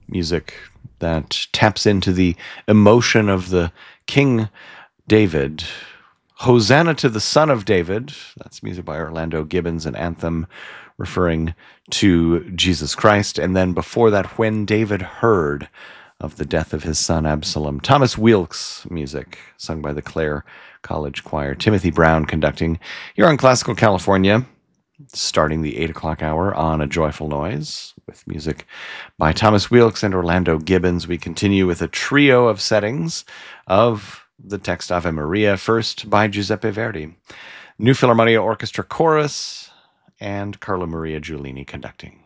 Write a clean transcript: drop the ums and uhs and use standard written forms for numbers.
music that taps into the emotion of the King David. Hosanna to the Son of David. That's music by Orlando Gibbons, an anthem referring to Jesus Christ. And then before that, When David Heard, of the death of his son Absalom. Thomas Weelkes music, sung by the Clare College Choir. Timothy Brown conducting here on Classical California, starting the 8 o'clock hour on A Joyful Noise with music by Thomas Weelkes and Orlando Gibbons. We continue with a trio of settings of the text Ave Maria, first by Giuseppe Verdi, New Philharmonia Orchestra Chorus, and Carlo Maria Giulini conducting.